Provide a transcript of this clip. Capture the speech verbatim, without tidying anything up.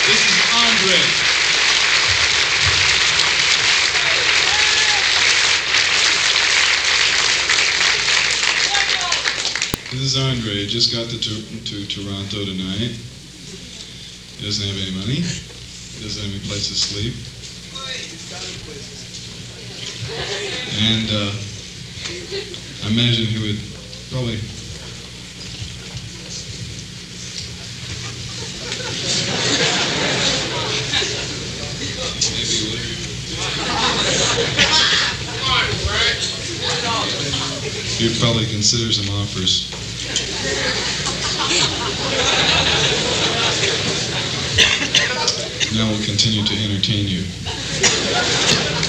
This is Andre. This is Andre. Just got to, to Toronto tonight. He doesn't have any money. He doesn't have any place to sleep. And uh, I imagine he would probably maybe he would. He'd probably consider some offers. Now we'll continue to entertain you.